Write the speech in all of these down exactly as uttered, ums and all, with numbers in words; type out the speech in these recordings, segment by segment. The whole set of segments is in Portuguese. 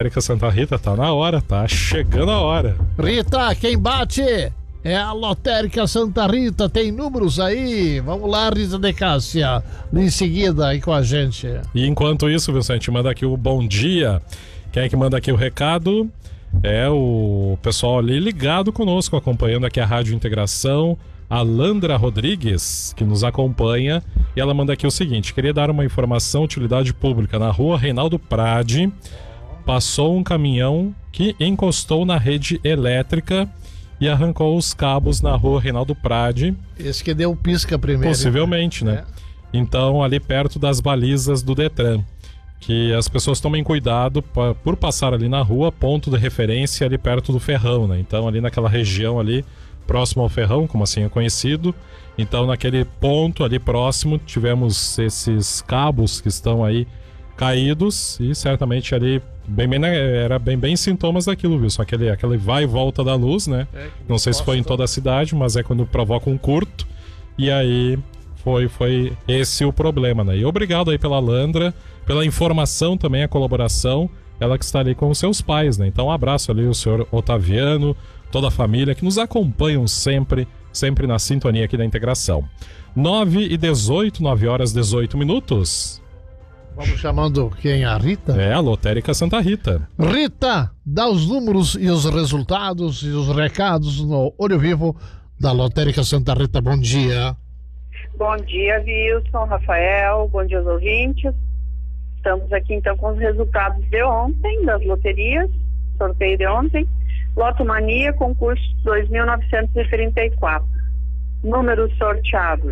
Lotérica Santa Rita, tá na hora, tá chegando a hora. Rita, quem bate é a Lotérica Santa Rita, tem números aí? Vamos lá, Rita de Cássia, em seguida aí com a gente. E enquanto isso, Vicente, manda aqui o bom dia. Quem é que manda aqui o recado? É o pessoal ali ligado conosco, acompanhando aqui a Rádio Integração, a Landra Rodrigues, que nos acompanha, e ela manda aqui o seguinte: queria dar uma informação, utilidade pública, na rua Reinaldo Prade, passou um caminhão que encostou na rede elétrica e arrancou os cabos na rua Reinaldo Prade. Esse que deu pisca primeiro. Possivelmente, né? É. Então, ali perto das balizas do Detran. Que as pessoas tomem cuidado pra, por passar ali na rua, ponto de referência ali perto do Ferrão, né? Então, ali naquela região ali, próximo ao Ferrão, como assim é conhecido. Então, naquele ponto ali próximo, tivemos esses cabos que estão aí caídos e certamente ali bem, bem, era bem, bem sintomas daquilo, viu? Só aquele, aquele vai e volta da luz, né? É, não sei se foi em toda a cidade, mas é quando provoca um curto. E aí foi, foi esse o problema, né? E obrigado aí pela Landra, pela informação também, a colaboração. Ela que está ali com os seus pais, né? Então um abraço ali o senhor Otaviano, toda a família que nos acompanham sempre, sempre na sintonia aqui da Integração. nove e dezoito, nove horas e dezoito minutos. Vamos chamando quem? A Rita? É, a Lotérica Santa Rita. Rita, dá os números e os resultados e os recados no Olho Vivo da Lotérica Santa Rita. Bom dia. Bom dia, Wilson, Rafael, bom dia aos ouvintes. Estamos aqui então com os resultados de ontem, das loterias, sorteio de ontem. Loto Mania, concurso dois mil novecentos e trinta e quatro. Números sorteados: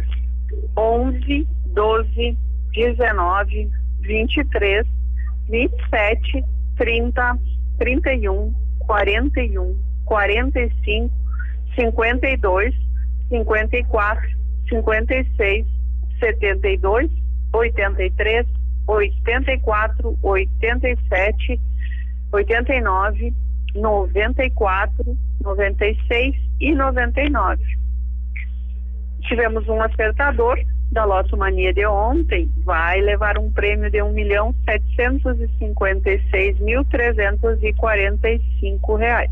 onze, doze, dezenove, vinte e três, vinte e sete, trinta, trinta e um, quarenta e um, quarenta e cinco, cinquenta e dois, cinquenta e quatro, cinquenta e seis, setenta e dois, oitenta e três, oitenta e quatro, oitenta e sete, oitenta e nove, noventa e quatro, noventa e seis e noventa e nove. Tivemos um acertador da Loto Mania de ontem, vai levar um prêmio de um milhão setecentos e cinquenta e seis mil trezentos e quarenta e cinco reais.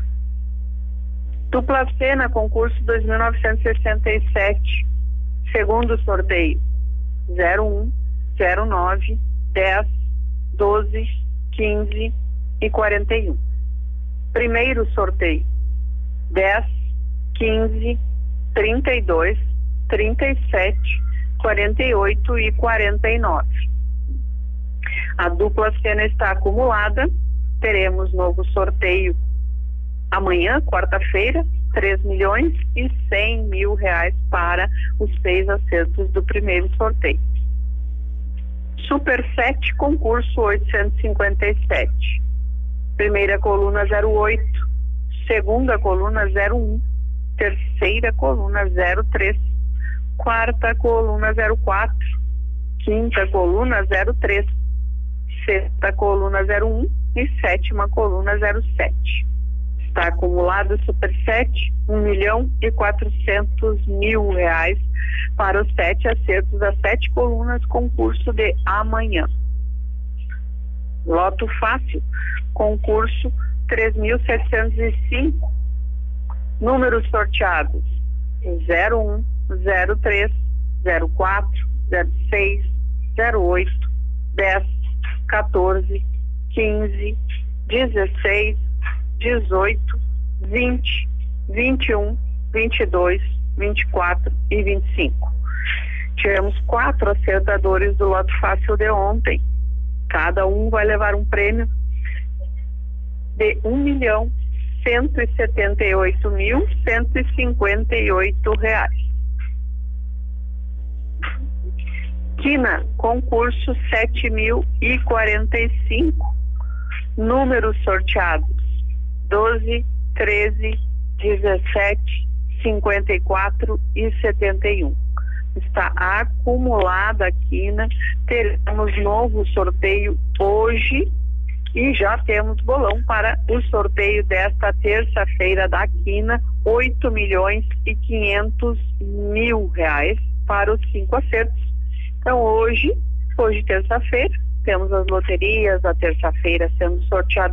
Dupla Cena, concurso dois mil novecentos e sessenta e sete, segundo sorteio: zero um, zero nove, dez, doze, quinze e quarenta e um. Primeiro sorteio: dez, quinze, trinta e dois, trinta e sete, quarenta e oito e quarenta e nove. A dupla cena está acumulada. Teremos novo sorteio amanhã, quarta-feira, três milhões e cem mil reais para os seis acertos do primeiro sorteio. Super sete, concurso oitocentos e cinquenta e sete. Primeira coluna zero oito, segunda coluna zero um, terceira coluna zero três, quarta coluna zero quatro, quinta coluna zero três, sexta coluna zero um e sétima coluna zero sete. Está acumulado Super sete, um milhão e quatrocentos mil reais para os sete acertos das sete colunas, concurso de amanhã. Loto Fácil, concurso três mil setecentos e cinco, números sorteados: zero um, zero três, zero quatro, zero seis, zero oito, dez, quatorze, quinze, dezesseis, dezoito, vinte, vinte e um, vinte e dois, vinte e quatro e vinte e cinco. Tivemos quatro acertadores do Loto Fácil de ontem. Cada um vai levar um prêmio de um milhão cento e setenta e oito mil cento e cinquenta e oito reais. Quina, concurso sete mil e quarenta e cinco, números sorteados: doze, treze, dezessete, cinquenta e quatro e setenta e um. Está acumulada a quina. Teremos novo sorteio hoje e já temos bolão para o sorteio desta terça-feira da quina: oito milhões e quinhentos mil reais para os cinco acertos. Então hoje, hoje terça-feira, temos as loterias da terça-feira sendo sorteadas